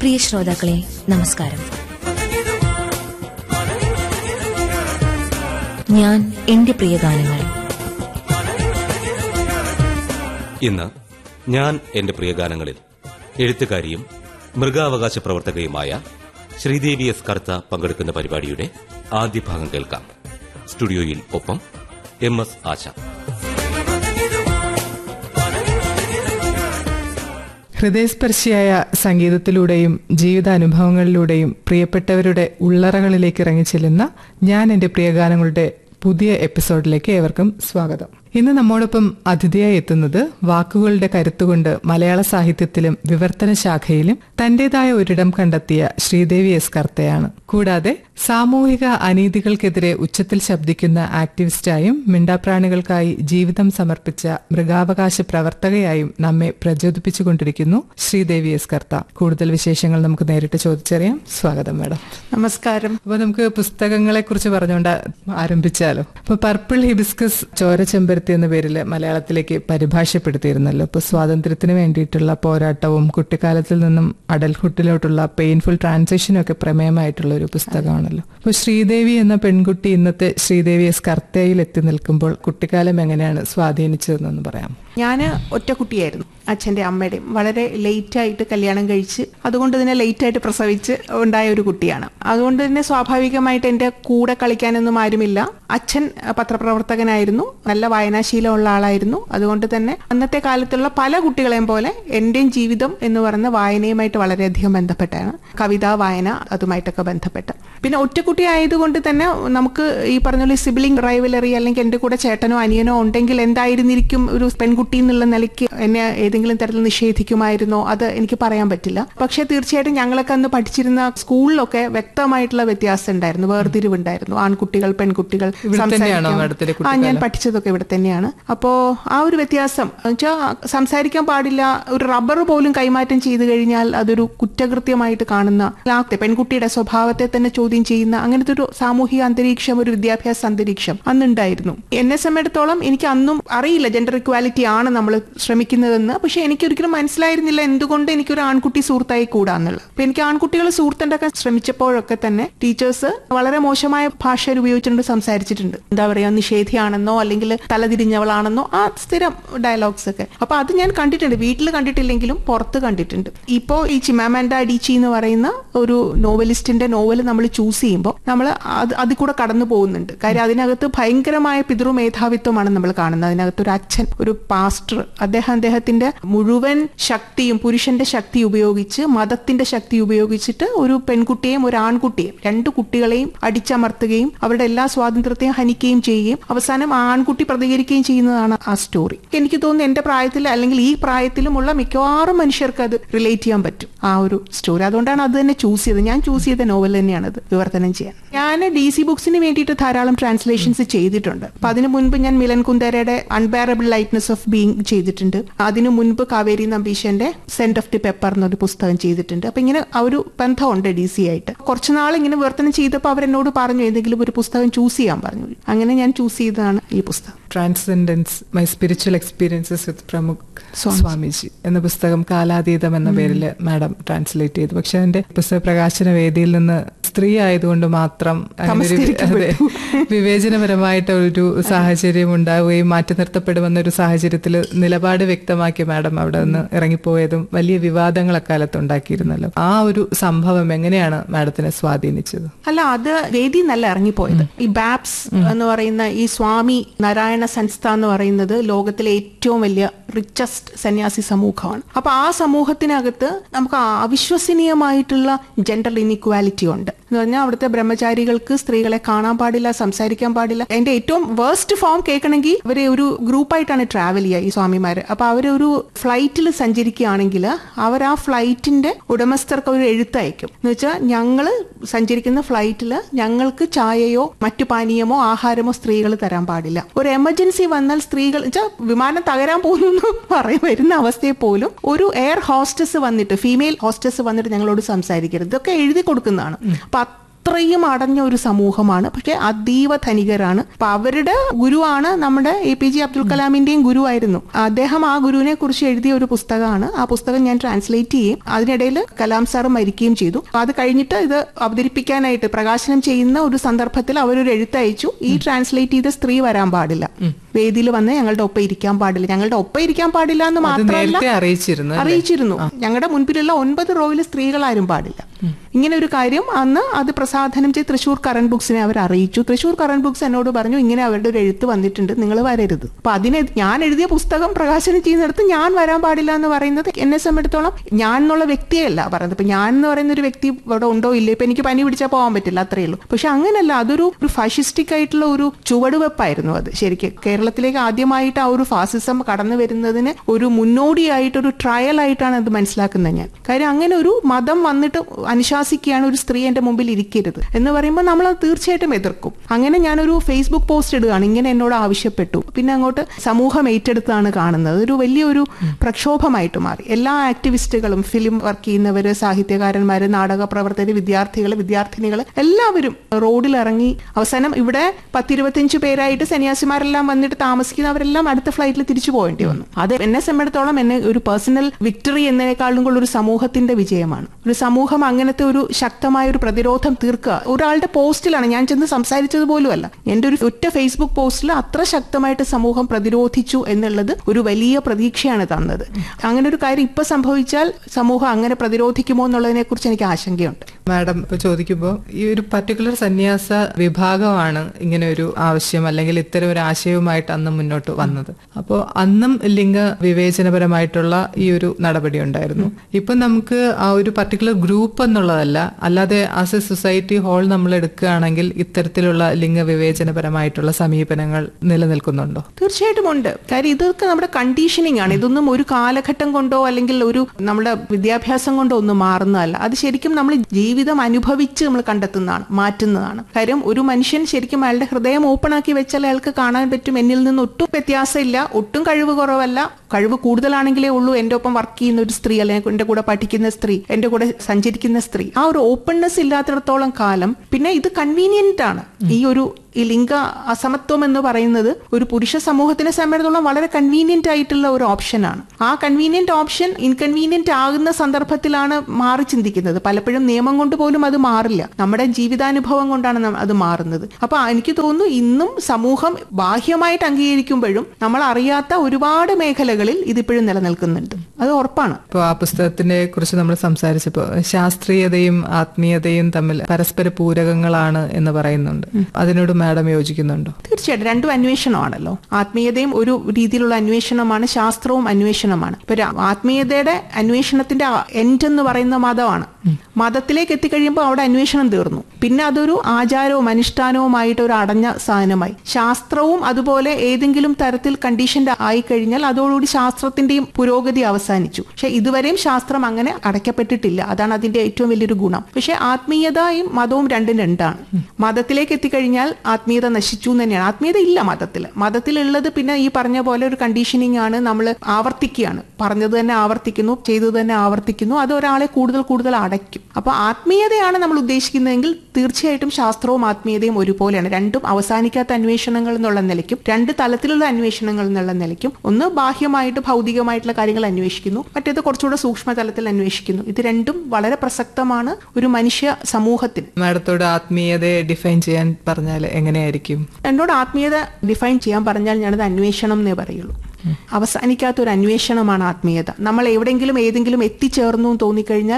പ്രിയ ശ്രോതാക്കളെ, നമസ്കാരം. ഞാൻ എന്റെ പ്രിയ ഗാനങ്ങൾ. ഇന്ന് ഞാൻ എന്റെ പ്രിയ ഗാനങ്ങളിൽ എഴുത്തുകാരിയും മൃഗാവകാശ പ്രവർത്തകയുമായ ശ്രീദേവി എസ് കർത്ത പങ്കെടുക്കുന്ന പരിപാടിയുടെ ആദ്യ ഭാഗം കേൾക്കാം. സ്റ്റുഡിയോയിൽ ഒപ്പം MS ആശ. ഹൃദയസ്പർശിയായ സംഗീതത്തിലൂടെയും ജീവിതാനുഭവങ്ങളിലൂടെയും പ്രിയപ്പെട്ടവരുടെ ഉള്ളറകളിലേക്ക് ഇറങ്ങിച്ചെല്ലുന്ന ഞാൻ എന്റെ പ്രിയഗാനങ്ങളുടെ പുതിയ എപ്പിസോഡിലേക്ക് ഏവർക്കും സ്വാഗതം. ഇന്ന് നമ്മോടൊപ്പം അതിഥിയായി എത്തുന്നത് വാക്കുകളുടെ കരുത്തുകൊണ്ട് മലയാള സാഹിത്യത്തിലും വിവർത്തന ശാഖയിലും തന്റേതായ ഒരിടം കണ്ടെത്തിയ ശ്രീദേവി എസ് കർത്തയാണ്. കൂടാതെ സാമൂഹിക അനീതികൾക്കെതിരെ ഉച്ചത്തിൽ ശബ്ദിക്കുന്ന ആക്ടിവിസ്റ്റായും മിണ്ടാപ്രാണികൾക്കായി ജീവിതം സമർപ്പിച്ച മൃഗാവകാശ പ്രവർത്തകയായും നമ്മെ പ്രചോദിപ്പിച്ചുകൊണ്ടിരിക്കുന്നു ശ്രീദേവി എസ് കർത്ത. കൂടുതൽ വിശേഷങ്ങൾ നമുക്ക് നേരിട്ട് ചോദിച്ചറിയാം. സ്വാഗതം മാഡം. നമസ്കാരം. അപ്പൊ നമുക്ക് പുസ്തകങ്ങളെ കുറിച്ച് പറഞ്ഞുകൊണ്ട് ആരംഭിച്ചാലോ? അപ്പൊ പർപ്പിൾ ഹിബിസ്കസ് ചോരചെമ്പരത്തി എന്ന പേരിൽ മലയാളത്തിലേക്ക് പരിഭാഷപ്പെടുത്തിയിരുന്നല്ലോ. ഇപ്പൊ സ്വാതന്ത്ര്യത്തിന് വേണ്ടിയിട്ടുള്ള പോരാട്ടവും കുട്ടിക്കാലത്തിൽ നിന്നും അഡൽഹുഡിലോട്ടുള്ള പെയിൻഫുൾ ട്രാൻസിഷനും ഒക്കെ പ്രമേയമായിട്ടുള്ള ഒരു പുസ്തകമാണല്ലോ. അപ്പൊ ശ്രീദേവി എന്ന പെൺകുട്ടി ഇന്നത്തെ ശ്രീദേവി എസ് കർത്തയിൽ എത്തി നിൽക്കുമ്പോൾ കുട്ടിക്കാലം എങ്ങനെയാണ് സ്വാധീനിച്ചതെന്നൊന്ന് പറയാം. ഞാൻ ഒറ്റ കുട്ടിയായിരുന്നു. അച്ഛൻ്റെ അമ്മയുടെയും വളരെ ലേറ്റായിട്ട് കല്യാണം കഴിച്ച് അതുകൊണ്ട് തന്നെ ലേറ്റായിട്ട് പ്രസവിച്ച് ഉണ്ടായ ഒരു കുട്ടിയാണ്. അതുകൊണ്ട് തന്നെ സ്വാഭാവികമായിട്ട് എൻ്റെ കൂടെ കളിക്കാനൊന്നും ആരുമില്ല. അച്ഛൻ പത്രപ്രവർത്തകനായിരുന്നു, നല്ല വായനാശീലമുള്ള ആളായിരുന്നു. അതുകൊണ്ട് തന്നെ അന്നത്തെ കാലത്തുള്ള പല കുട്ടികളെയും പോലെ എൻ്റെയും ജീവിതം എന്ന് പറയുന്ന വായനയുമായിട്ട് വളരെയധികം ബന്ധപ്പെട്ടാണ്. കവിതാ വായന അതുമായിട്ടൊക്കെ ബന്ധപ്പെട്ട്. പിന്നെ ഒറ്റക്കുട്ടി ആയതുകൊണ്ട് തന്നെ നമുക്ക് ഈ പറഞ്ഞ പോലെ സിബ്ലിംഗ് റൈവലറി അല്ലെങ്കിൽ എൻ്റെ കൂടെ ചേട്ടനോ അനിയനോ ഉണ്ടെങ്കിൽ എന്തായിരുന്നിരിക്കും ഒരു പെൺകുട്ടി എന്നുള്ള നിലയ്ക്ക് എന്നെ ഏതെങ്കിലും തരത്തിൽ നിഷേധിക്കുമായിരുന്നോ, അത് എനിക്ക് പറയാൻ പറ്റില്ല. പക്ഷെ തീർച്ചയായിട്ടും ഞങ്ങളൊക്കെ അന്ന് പഠിച്ചിരുന്ന സ്കൂളിലൊക്കെ വ്യക്തമായിട്ടുള്ള വ്യത്യാസം ഉണ്ടായിരുന്നു, വേർതിരിവുണ്ടായിരുന്നു. ആൺകുട്ടികൾ പെൺകുട്ടികൾ ഞാൻ പഠിച്ചതൊക്കെ ഇവിടെ തന്നെയാണ്. അപ്പോ ആ ഒരു വ്യത്യാസം വെച്ചാൽ സംസാരിക്കാൻ പാടില്ല, ഒരു റബ്ബർ പോലും കൈമാറ്റം ചെയ്തു കഴിഞ്ഞാൽ അതൊരു കുറ്റകൃത്യമായിട്ട് കാണുന്ന, പെൺകുട്ടിയുടെ സ്വഭാവത്തെ തന്നെ ചോദ്യം ചെയ്യുന്ന അങ്ങനത്തെ ഒരു സാമൂഹിക അന്തരീക്ഷം, ഒരു വിദ്യാഭ്യാസ അന്തരീക്ഷം അന്നുണ്ടായിരുന്നു. എന്നെ സംബന്ധിച്ചിടത്തോളം എനിക്ക് അന്നും അറിയില്ല ജെൻഡർ ഇക്വാലിറ്റി ആണ് നമ്മൾ ശ്രമിക്കുന്നതെന്ന്. പക്ഷെ എനിക്കൊരിക്കലും മനസ്സിലായിരുന്നില്ല എന്തുകൊണ്ട് എനിക്കൊരു ആൺകുട്ടി സുഹൃത്തായി കൂടാന്നുള്ളത്. അപ്പൊ എനിക്ക് ആൺകുട്ടികൾ സുഹൃത്തുണ്ടാക്കാൻ ശ്രമിച്ചപ്പോഴൊക്കെ തന്നെ ടീച്ചേഴ്സ് വളരെ മോശമായ ഭാഷയിൽ ഉപയോഗിച്ചുകൊണ്ട് സംസാരിച്ചിട്ടുണ്ട്. എന്താ പറയാ, നിഷേധിയാണെന്നോ അല്ലെങ്കിൽ തലതിരിഞ്ഞവളാണെന്നോ, ആ സ്ഥിരം ഡയലോഗ്സ് ഒക്കെ. അപ്പൊ അത് ഞാൻ കണ്ടിട്ടുണ്ട്, വീട്ടിൽ കണ്ടിട്ടില്ലെങ്കിലും പുറത്ത് കണ്ടിട്ടുണ്ട്. ഇപ്പോ ഈ ചിമാമാൻഡ അഡീച്ചി എന്ന് പറയുന്ന ഒരു നോവലിസ്റ്റിന്റെ നോവൽ നമ്മൾ ചൂസ് ചെയ്യുമ്പോൾ നമ്മൾ അതിൽ കൂടെ കടന്നു പോകുന്നുണ്ട്. കാര്യം അതിനകത്ത് ഭയങ്കരമായ പിതൃമേധാവിത്വമാണ് നമ്മൾ കാണുന്നത്. അതിനകത്ത് ഒരു അച്ഛൻ, ഒരു പാസ്റ്റർ, അദ്ദേഹത്തിന്റെ മുഴുവൻ ശക്തിയും പുരുഷന്റെ ശക്തി ഉപയോഗിച്ച്, മതത്തിന്റെ ശക്തി ഉപയോഗിച്ചിട്ട് ഒരു പെൺകുട്ടിയെയും ഒരു ആൺകുട്ടിയെയും, രണ്ടു കുട്ടികളെയും അടിച്ചമർത്തുകയും അവരുടെ എല്ലാ സ്വാതന്ത്ര്യത്തെയും ഹനിക്കുകയും ചെയ്യുകയും അവസാനം ആ ആൺകുട്ടി പ്രതികരിക്കുകയും ചെയ്യുന്നതാണ് ആ സ്റ്റോറി. എനിക്ക് തോന്നുന്നു എന്റെ പ്രായത്തിൽ അല്ലെങ്കിൽ ഈ പ്രായത്തിലുമുള്ള മിക്കവാറും മനുഷ്യർക്ക് അത് റിലേറ്റ് ചെയ്യാൻ പറ്റും ആ ഒരു സ്റ്റോറി. അതുകൊണ്ടാണ് അത് തന്നെ ചൂസ് ചെയ്തത്. ഞാൻ ചൂസ് ചെയ്ത നോവൽ തന്നെയാണ് അത് വിവർത്തനം ചെയ്യാൻ. ഞാൻ DC ബുക്സിന് വേണ്ടിയിട്ട് ധാരാളം ട്രാൻസ്ലേഷൻസ് ചെയ്തിട്ടുണ്ട്. അപ്പൊ അതിനു മുൻപ് ഞാൻ Milan കുന്ദേരയുടെ unbearable lightness of being ചെയ്തിട്ടുണ്ട്. അതിനു മുൻപ് Kaveri നമ്പീശന്റെ send off the pepper എന്നൊരു പുസ്തകം ചെയ്തിട്ടുണ്ട്. അപ്പൊ ഇങ്ങനെ ആ ഒരു ബന്ധമുണ്ട് DC ആയിട്ട്. കുറച്ചുനാൾ ഇങ്ങനെ വിവർത്തനം ചെയ്തപ്പോൾ അവരെന്നോട് പറഞ്ഞു ഏതെങ്കിലും ഒരു പുസ്തകം ചൂസ് ചെയ്യാൻ പറഞ്ഞു. അങ്ങനെ ഞാൻ ചൂസ് ചെയ്തതാണ് ഈ പുസ്തകം. ട്രാൻസെൻഡൻസ് മൈ സ്പിരിച്വൽ എക്സ്പീരിയൻസസ് വിത്ത് പ്രമുഖ് സ്വാമിജി എന്ന പുസ്തകം കാലാതീതം എന്ന പേരിൽ മാഡം ട്രാൻസ്ലേറ്റ് ചെയ്തു. പക്ഷെ അതിന്റെ പുസ്തക പ്രകാശന വേദിയിൽ നിന്ന് സ്ത്രീ ആയതുകൊണ്ട് മാത്രം വിവേചനപരമായിട്ട് ഒരു സാഹചര്യം ഉണ്ടാവുകയും മാറ്റി നിർത്തപ്പെടുമെന്നൊരു സാഹചര്യത്തിൽ നിലപാട് വ്യക്തമാക്കി മാഡം അവിടെ നിന്ന് ഇറങ്ങിപ്പോയതും വലിയ വിവാദങ്ങൾ അക്കാലത്ത് ഉണ്ടാക്കിയിരുന്നല്ലോ. ആ ഒരു സംഭവം എങ്ങനെയാണ് മാഡത്തിനെ സ്വാധീനിച്ചത്? അല്ല, അത് വേദി നല്ല ഇറങ്ങിപ്പോയത്. ഈ ബാപ്സ് എന്ന് പറയുന്ന ഈ സ്വാമി നാരായണ സംസ്ഥ എന്ന് പറയുന്നത് ലോകത്തിലെ ഏറ്റവും വലിയ റിച്ചസ്റ്റ് സന്യാസി സമൂഹമാണ്. അപ്പൊ ആ സമൂഹത്തിനകത്ത് നമുക്ക് അവിശ്വസനീയമായിട്ടുള്ള ജെൻഡർ ഇൻഇക്വാലിറ്റി ഉണ്ട് എന്ന് പറഞ്ഞാൽ അവിടുത്തെ ബ്രഹ്മചാരികൾക്ക് സ്ത്രീകളെ കാണാൻ പാടില്ല, സംസാരിക്കാൻ പാടില്ല. അതിന്റെ ഏറ്റവും വേസ്റ്റ് ഫോം കേൾക്കണമെങ്കിൽ അവരെ ഒരു ഗ്രൂപ്പായിട്ടാണ് ട്രാവൽ ചെയ്യുക ഈ സ്വാമിമാര്. അപ്പൊ അവരൊരു ഫ്ലൈറ്റിൽ സഞ്ചരിക്കുകയാണെങ്കിൽ അവർ ആ ഫ്ലൈറ്റിന്റെ ഉടമസ്ഥർക്ക് ഒരു എഴുത്തയക്കും. എന്ന് വെച്ചാൽ ഞങ്ങള് സഞ്ചരിക്കുന്ന ഫ്ലൈറ്റില് ഞങ്ങൾക്ക് ചായയോ മറ്റു പാനീയമോ ആഹാരമോ സ്ത്രീകൾ തരാൻ പാടില്ല. ഒരു എമർജൻസി വന്നാൽ സ്ത്രീകൾ വിമാനം തകരാൻ പോകുന്നു വരുന്ന അവസ്ഥയെ പോലും ഒരു എയർ ഹോസ്റ്റസ് വന്നിട്ട്, ഫീമെയിൽ ഹോസ്റ്റസ് വന്നിട്ട് ഞങ്ങളോട് സംസാരിക്കരുത്. ഇതൊക്കെ എഴുതി കൊടുക്കുന്നതാണ്. അപ്പൊ അത്രയും അടഞ്ഞ ഒരു സമൂഹമാണ്. പക്ഷെ അതീവ ധനികരാണ്. അപ്പൊ അവരുടെ ഗുരുവാണ് നമ്മുടെ APJ അബ്ദുൽ കലാമിന്റെയും ഗുരുവായിരുന്നു. അദ്ദേഹം ആ ഗുരുവിനെ കുറിച്ച് എഴുതിയ ഒരു പുസ്തകമാണ്. ആ പുസ്തകം ഞാൻ ട്രാൻസ്ലേറ്റ് ചെയ്യും. അതിനിടയിൽ കലാം സാർ മരിക്കുകയും ചെയ്തു. അത് കഴിഞ്ഞിട്ട് ഇത് അവതരിപ്പിക്കാനായിട്ട് പ്രകാശനം ചെയ്യുന്ന ഒരു സന്ദർഭത്തിൽ അവരൊരു എഴുത്തയച്ചു, ഈ ട്രാൻസ്ലേറ്റ് ചെയ്ത സ്ത്രീ വരാൻ പാടില്ല, വേദിയിൽ വന്ന് ഞങ്ങളുടെ ഒപ്പം ഇരിക്കാൻ പാടില്ല. ഞങ്ങളുടെ ഒപ്പം ഇരിക്കാൻ പാടില്ല എന്ന് മാത്രമല്ല അറിയിച്ചിരുന്നു. ഞങ്ങളുടെ മുൻപിലുള്ള 9 റോയിൽ സ്ത്രീകളാരും പാടില്ല. ഇങ്ങനെ ഒരു കാര്യം അന്ന് അത് പ്രസാധനം ചെയ്ത് തൃശൂർ കറന്റ് ബുക്സിനെ അവർ അറിയിച്ചു. തൃശൂർ കറന്റ് ബുക്സ് എന്നോട് പറഞ്ഞു, ഇങ്ങനെ അവരുടെ ഒരു എഴുത്ത് വന്നിട്ടുണ്ട്, നിങ്ങൾ വരരുത്. അപ്പൊ അതിനെ ഞാൻ എഴുതിയ പുസ്തകം പ്രകാശനം ചെയ്യുന്നിടത്ത് ഞാൻ വരാൻ പാടില്ല എന്ന് പറയുന്നത് എന്നെ സംബന്ധിച്ചിടത്തോളം ഞാൻ എന്നുള്ള വ്യക്തിയല്ല പറയുന്നത്. ഇപ്പൊ ഞാൻ എന്ന് പറയുന്ന ഒരു വ്യക്തി ഇവിടെ ഉണ്ടോ ഇല്ലേ, ഇപ്പൊ എനിക്ക് പനി പിടിച്ചാൽ പോകാൻ പറ്റില്ല, അത്രയേ ഉള്ളൂ. പക്ഷെ അങ്ങനല്ല, അതൊരു ഫാഷിസ്റ്റിക് ആയിട്ടുള്ള ഒരു ചുവടുവെപ്പായിരുന്നു അത്. ശരിക്കും കേരളത്തിലേക്ക് ആദ്യമായിട്ട് ആ ഒരു ഫാസിസം കടന്നു വരുന്നതിന് ഒരു മുന്നോടിയായിട്ടൊരു ട്രയൽ ആയിട്ടാണ് അത് മനസ്സിലാക്കുന്നത് ഞാൻ. കാര്യം അങ്ങനെ ഒരു മതം വന്നിട്ട് അനുശാസിക്കുകയാണ് ഒരു സ്ത്രീ എന്റെ മുമ്പിൽ ഇരിക്കരുത് എന്ന് പറയുമ്പോൾ നമ്മൾ അത് തീർച്ചയായിട്ടും എതിർക്കും. അങ്ങനെ ഞാനൊരു ഫേസ്ബുക്ക് പോസ്റ്റ് ഇടുകയാണ്, ഇങ്ങനെ എന്നോട് ആവശ്യപ്പെട്ടു. പിന്നെ അങ്ങോട്ട് സമൂഹം ഏറ്റെടുത്താണ് കാണുന്നത്. ഒരു വലിയൊരു പ്രക്ഷോഭമായിട്ട് മാറി. എല്ലാ ആക്ടിവിസ്റ്റുകളും, ഫിലിം വർക്ക് ചെയ്യുന്നവര്, സാഹിത്യകാരന്മാര്, നാടക പ്രവർത്തകര്, വിദ്യാർത്ഥിനികൾ എല്ലാവരും റോഡിലിറങ്ങി. അവസാനം ഇവിടെ 10-25 പേരായിട്ട് സന്യാസിമാരെല്ലാം വന്നിട്ട് താമസിക്കുന്നവരെല്ലാം അടുത്ത ഫ്ലൈറ്റിൽ തിരിച്ചു പോകേണ്ടി വന്നു. അത് എന്നെ സംബന്ധിച്ചിടത്തോളം എന്നെ ഒരു പേഴ്സണൽ വിക്ടറി എന്നതിനേക്കാളും കൂടുതൽ ഒരു സമൂഹത്തിന്റെ വിജയമാണ്. ഒരു സമൂഹം അങ്ങനത്തെ ഒരു ശക്തമായ ഒരു പ്രതിരോധം തീർക്കുക. ഒരാളുടെ പോസ്റ്റിലാണ് ഞാൻ ചെന്ന് സംസാരിച്ചത് പോലുമല്ല, എന്റെ ഒരു ഒറ്റ ഫേസ്ബുക്ക് പോസ്റ്റിൽ അത്ര ശക്തമായിട്ട് സമൂഹം പ്രതിരോധിച്ചു എന്നുള്ളത് ഒരു വലിയ പ്രതീക്ഷയാണ് തന്നത്. അങ്ങനെ ഒരു കാര്യം ഇപ്പൊ സംഭവിച്ചാൽ സമൂഹം അങ്ങനെ പ്രതിരോധിക്കുമോ എന്നുള്ളതിനെ കുറിച്ച് എനിക്ക് ആശങ്കയുണ്ട്. മാഡം ഇപ്പൊ ചോദിക്കുമ്പോൾ ഈ ഒരു പർട്ടിക്കുലർ സന്യാസ വിഭാഗമാണ് ഇങ്ങനെ ഒരു ആവശ്യം അല്ലെങ്കിൽ ഇത്തരം ഒരു ആശയവുമായിട്ട് അന്ന് മുന്നോട്ട് വന്നത്. അപ്പോൾ അന്നും ലിംഗ വിവേചനപരമായിട്ടുള്ള ഈ ഒരു നടപടി ഉണ്ടായിരുന്നു. ഇപ്പൊ നമുക്ക് ആ ഒരു പർട്ടിക്കുലർ ഗ്രൂപ്പ് എന്നുള്ളതല്ല, അല്ലാതെ ആസ് എ സൊസൈറ്റി ഹോൾ നമ്മൾ എടുക്കുകയാണെങ്കിൽ ഇത്തരത്തിലുള്ള ലിംഗവിവേചനപരമായിട്ടുള്ള സമീപനങ്ങൾ നിലനിൽക്കുന്നുണ്ടോ? തീർച്ചയായിട്ടും ഉണ്ട്. കാര്യം ഇതൊക്കെ നമ്മുടെ കണ്ടീഷനിങ് ആണ്. ഇതൊന്നും ഒരു കാലഘട്ടം കൊണ്ടോ അല്ലെങ്കിൽ ഒരു നമ്മുടെ വിദ്യാഭ്യാസം കൊണ്ടോ ഒന്നും മാറുന്നതല്ല. അത് ശരിക്കും നമ്മൾ ജീവിതം അനുഭവിച്ച് നമ്മൾ കണ്ടെത്തുന്നതാണ്, മാറ്റുന്നതാണ്. കാര്യം ഒരു മനുഷ്യൻ ശരിക്കും അയാളുടെ ഹൃദയം ഓപ്പൺ ആക്കി വെച്ചാൽ അയാൾക്ക് കാണാൻ പറ്റും എന്നിൽ നിന്ന് ഒട്ടും വ്യത്യാസമില്ല, ഒട്ടും കഴിവ് കുറവല്ല, കഴിവ് കൂടുതലാണെങ്കിലേ ഉള്ളൂ എന്റെ ഒപ്പം വർക്ക് ചെയ്യുന്ന ഒരു സ്ത്രീ, അല്ലെങ്കിൽ എന്റെ കൂടെ പഠിക്കുന്ന സ്ത്രീ, എന്റെ കൂടെ സഞ്ചരിക്കുന്ന സ്ത്രീ. ആ ഒരു ഓപ്പൺനെസ് ഇല്ലാത്തിടത്തോളം കാലം പിന്നെ ഇത് കൺവീനിയന്റ് ആണ്. ഈ ലിംഗ അസമത്വം എന്ന് പറയുന്നത് ഒരു പുരുഷ സമൂഹത്തിനെ സംബന്ധിച്ചിടത്തോളം വളരെ കൺവീനിയന്റ് ആയിട്ടുള്ള ഒരു ഓപ്ഷനാണ്. ആ കൺവീനിയന്റ് ഓപ്ഷൻ ഇൻകൺവീനിയന്റ് ആകുന്ന സന്ദർഭത്തിലാണ് മാറി ചിന്തിക്കുന്നത്. പലപ്പോഴും നിയമം കൊണ്ട് പോലും അത് മാറില്ല, നമ്മുടെ ജീവിതാനുഭവം കൊണ്ടാണ് അത് മാറുന്നത്. അപ്പൊ എനിക്ക് തോന്നുന്നു ഇന്നും സമൂഹം ബാഹ്യമായിട്ട് അംഗീകരിക്കുമ്പോഴും നമ്മൾ അറിയാത്ത ഒരുപാട് മേഖലകളിൽ ഇതിപ്പോഴും നിലനിൽക്കുന്നുണ്ട്, അത് ഉറപ്പാണ്. ഇപ്പോൾ ആ പുസ്തകത്തിനെ കുറിച്ച് നമ്മൾ സംസാരിച്ചപ്പോൾ ശാസ്ത്രീയതയും ആത്മീയതയും തമ്മിൽ പരസ്പര പൂരകങ്ങളാണ് എന്ന് പറയുന്നുണ്ട്. അതിനോട് മാഡം യോജിക്കുന്നുണ്ടോ? തീർച്ചയായിട്ടും രണ്ടും അന്വേഷണമാണല്ലോ. ആത്മീയതയും ഒരു രീതിയിലുള്ള അന്വേഷണമാണ്, ശാസ്ത്രവും അന്വേഷണമാണ്. ഇപ്പൊ ആത്മീയതയുടെ അന്വേഷണത്തിന്റെ എൻഡ് എന്ന് പറയുന്ന മതമാണ്. മതത്തിലേക്ക് എത്തിക്കഴിയുമ്പോൾ അവിടെ അന്വേഷണം തീർന്നു. പിന്നെ അതൊരു ആചാരവും അനുഷ്ഠാനവുമായിട്ട് ഒരു അടഞ്ഞ സാധനമായി. ശാസ്ത്രവും അതുപോലെ ഏതെങ്കിലും തരത്തിൽ കണ്ടീഷൻഡ് ആയിക്കഴിഞ്ഞാൽ അതോടുകൂടി ശാസ്ത്രത്തിന്റെയും പുരോഗതി അവസാനിച്ചു. പക്ഷെ ഇതുവരെയും ശാസ്ത്രം അങ്ങനെ അടയ്ക്കപ്പെട്ടിട്ടില്ല. അതാണ് അതിന്റെ ഏറ്റവും വലിയൊരു ഗുണം. പക്ഷെ ആത്മീയതയും മതവും രണ്ടും രണ്ടാണ്. മതത്തിലേക്ക് എത്തിക്കഴിഞ്ഞാൽ ആത്മീയത നശിച്ചു എന്ന് തന്നെയാണ്. ആത്മീയത ഇല്ല മതത്തിലുള്ളത് പിന്നെ ഈ പറഞ്ഞ പോലെ ഒരു കണ്ടീഷനിങ് ആണ്. നമ്മൾ ആവർത്തിക്കുകയാണ്, പറഞ്ഞത് തന്നെ ആവർത്തിക്കുന്നു, ചെയ്തത് തന്നെ ആവർത്തിക്കുന്നു. അത് ഒരാളെ കൂടുതൽ അടയ്ക്കും. അപ്പൊ ആത്മീയതയാണ് നമ്മൾ ഉദ്ദേശിക്കുന്നതെങ്കിൽ തീർച്ചയായിട്ടും ശാസ്ത്രവും ആത്മീയതയും ഒരുപോലെയാണ്. രണ്ടും അവസാനിക്കാത്ത അന്വേഷണങ്ങൾ എന്നുള്ള നിലയ്ക്കും രണ്ട് തലത്തിലുള്ള അന്വേഷണങ്ങൾ എന്നുള്ള നിലയ്ക്കും ഒന്ന് ബാഹ്യമായിട്ട് ഭൗതികമായിട്ടുള്ള കാര്യങ്ങൾ അന്വേഷിക്കുന്നു, മറ്റേത് കുറച്ചുകൂടെ സൂക്ഷ്മതലത്തിൽ അന്വേഷിക്കുന്നു. ഇത് രണ്ടും വളരെ പ്രസക്തമാണ് ഒരു മനുഷ്യ സമൂഹത്തിന്. മാഡത്തോട് ആത്മീയതയെ ഡിഫൈൻ ചെയ്യാൻ പറഞ്ഞാൽ എങ്ങനെയായിരിക്കും? എന്നോട് ആത്മീയത ഡിഫൈൻ ചെയ്യാൻ പറഞ്ഞാൽ ഞാനത് അന്വേഷണം എന്നേ പറയുള്ളൂ. അവസാനിക്കാത്ത ഒരു അന്വേഷണമാണ് ആത്മീയത. നമ്മൾ എവിടെയെങ്കിലും ഏതെങ്കിലും എത്തിച്ചേർന്നു തോന്നിക്കഴിഞ്ഞാൽ